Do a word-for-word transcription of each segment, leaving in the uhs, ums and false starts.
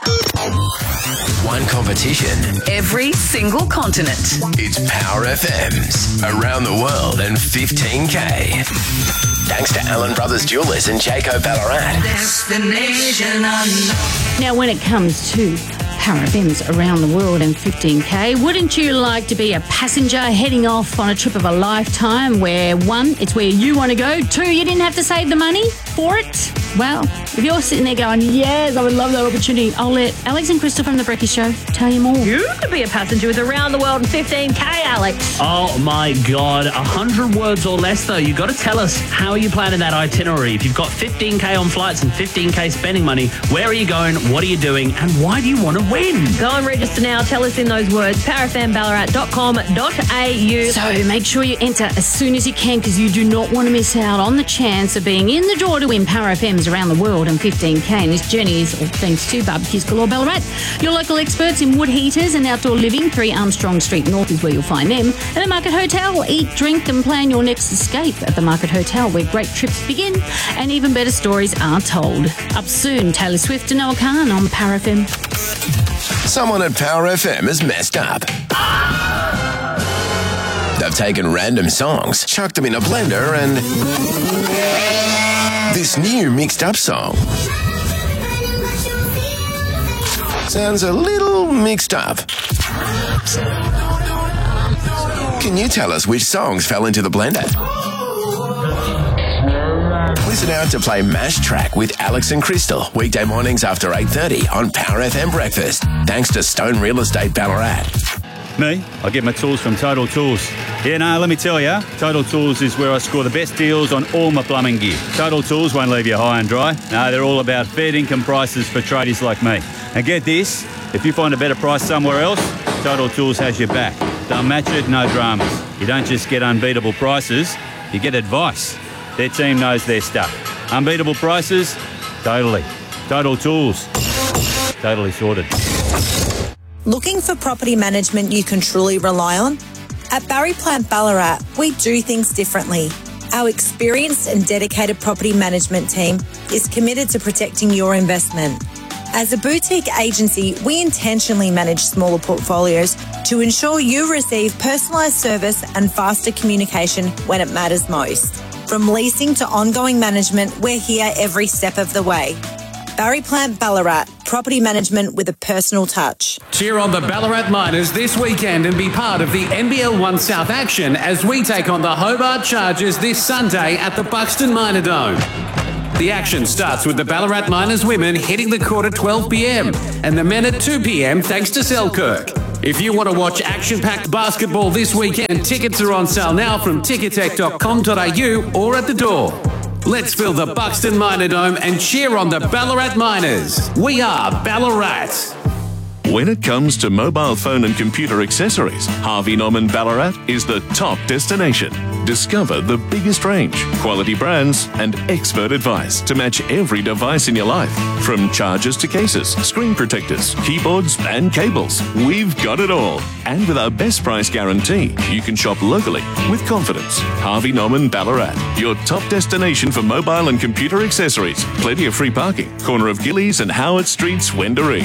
One competition. Every single continent. It's Power F M's Around the World and fifteen K. Thanks to Allen Brothers Jewelers and Jayco Ballarat. Destination unknown. Now, when it comes to Power F M's Around the World and fifteen K, wouldn't you like to be a passenger heading off on a trip of a lifetime where, one, it's where you want to go, two, you didn't have to save the money for it? Well, if you're sitting there going, yes, I would love that opportunity, I'll let Alex and Crystal from The Brekkie Show tell you more. You could be a passenger with Around the World and fifteen K, Alex. Oh, my God. A hundred words or less, though. You've got to tell us, how are you planning that itinerary? If you've got fifteen K on flights and fifteen K spending money, where are you going, what are you doing, and why do you want to win? Go and register now. Tell us in those words, power f m ballarat dot com dot a u. So make sure you enter as soon as you can, because you do not want to miss out on the chance of being in the draw to win Power F M's Around the World and fifteen K. And this journey is all thanks to Barbecues Galore Ballarat, your local experts in wood heaters and outdoor living. three Armstrong Street North is where you'll find them. At the Market Hotel, eat, drink and plan your next escape at the Market Hotel, where great trips begin and even better stories are told. Up soon, Taylor Swift and Noah Khan on Power F M. Someone at Power F M has messed up. They've taken random songs, chucked them in a blender, and this new mixed up song sounds a little mixed up. Can you tell us which songs fell into the blender? Listen out to play Mash Track with Alex and Crystal, weekday mornings after eight thirty on Power F M Breakfast, thanks to Stone Real Estate Ballarat. Me? I get my tools from Total Tools. Yeah, no, let me tell you, Total Tools is where I score the best deals on all my plumbing gear. Total Tools won't leave you high and dry. No, they're all about fair income prices for tradies like me. And get this, if you find a better price somewhere else, Total Tools has your back. They'll match it, no dramas. You don't just get unbeatable prices, you get advice. Their team knows their stuff. Unbeatable prices? Totally. Total Tools. Totally sorted. Looking for property management you can truly rely on? At Barry Plant Ballarat, we do things differently. Our experienced and dedicated property management team is committed to protecting your investment. As a boutique agency, we intentionally manage smaller portfolios to ensure you receive personalised service and faster communication when it matters most. From leasing to ongoing management, we're here every step of the way. Barry Plant Ballarat, property management with a personal touch. Cheer on the Ballarat Miners this weekend and be part of the N B L one South action as we take on the Hobart Chargers this Sunday at the Buxton Miner Dome. The action starts with the Ballarat Miners women hitting the court at twelve p m and the men at two p m thanks to Selkirk. If you want to watch action-packed basketball this weekend, tickets are on sale now from ticketek dot com dot a u or at the door. Let's fill the Buxton Miner Dome and cheer on the Ballarat Miners. We are Ballarat. When it comes to mobile phone and computer accessories, Harvey Norman Ballarat is the top destination. Discover the biggest range, quality brands, and expert advice to match every device in your life. From chargers to cases, screen protectors, keyboards, and cables, we've got it all. And with our best price guarantee, you can shop locally with confidence. Harvey Norman Ballarat, your top destination for mobile and computer accessories. Plenty of free parking. Corner of Gillies and Howard Streets, Wendouree.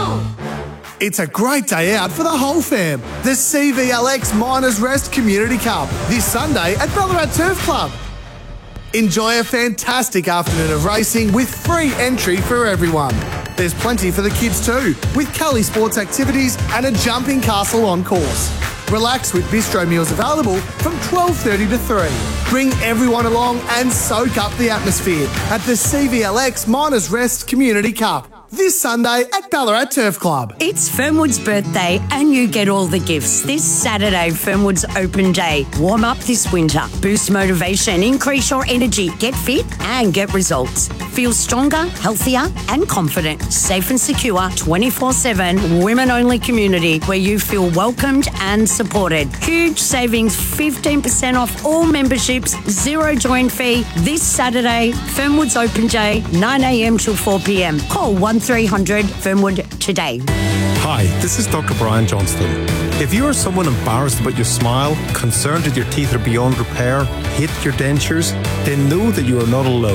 It's a great day out for the whole fam. The C V L X Miners Rest Community Cup this Sunday at Ballarat Turf Club. Enjoy a fantastic afternoon of racing with free entry for everyone. There's plenty for the kids too, with Cully sports activities and a jumping castle on course. Relax with bistro meals available from twelve thirty to three. Bring everyone along and soak up the atmosphere at the C V L X Miners Rest Community Cup this Sunday at Ballarat Turf Club. It's Fernwood's birthday and you get all the gifts this Saturday, Fernwood's Open Day. Warm up this winter, boost motivation, increase your energy, get fit and get results. Feel stronger, healthier and confident. Safe and secure, twenty-four seven, women-only community where you feel welcomed and supported. Huge savings, fifteen percent off all memberships, zero join fee this Saturday, Fernwood's Open Day, nine a m till four p m. Call one three hundred Fernwood today. Hi, this is Doctor Brian Johnston. If you are someone embarrassed about your smile, concerned that your teeth are beyond repair, hate your dentures, then know that you are not alone.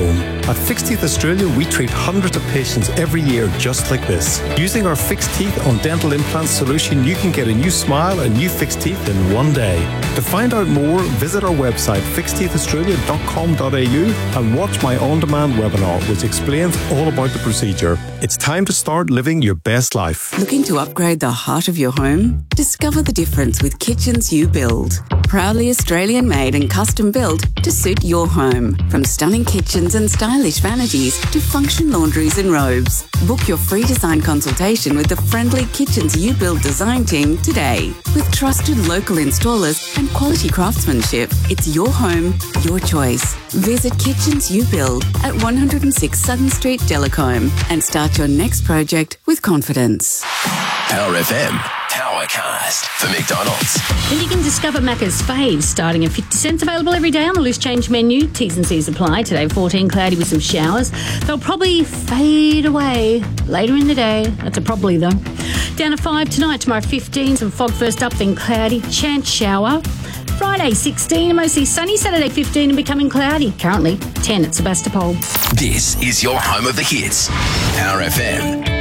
At Fixed Teeth Australia, we treat hundreds of patients every year just like this. Using our Fixed Teeth on Dental Implant solution, you can get a new smile and new fixed teeth in one day. To find out more, visit our website fixed teeth australia dot com dot a u and watch my on-demand webinar, which explains all about the procedure. It's time to start living your best life. Looking to upgrade the heart of your home? Discover the difference with Kitchens You Build. Proudly Australian made and custom built to suit your home. From stunning kitchens and stylish vanities to function laundries and robes. Book your free design consultation with the friendly Kitchens You Build design team today. With trusted local installers and quality craftsmanship, it's your home, your choice. Visit Kitchens You Build at one oh six Southern Street, Delacombe, and start your next project with confidence. Power F M, Powercast for McDonald's. And you can discover Macca's faves starting at fifty cents, available every day on the loose change menu. T's and C's apply. Today fourteen, cloudy with some showers. They'll probably fade away later in the day. That's a probably though. Down to five tonight, tomorrow fifteen, some fog first up, then cloudy, chance shower. Friday sixteen, mostly sunny. Saturday fifteen and becoming cloudy. Currently ten at Sebastopol. This is your home of the hits. Power F M.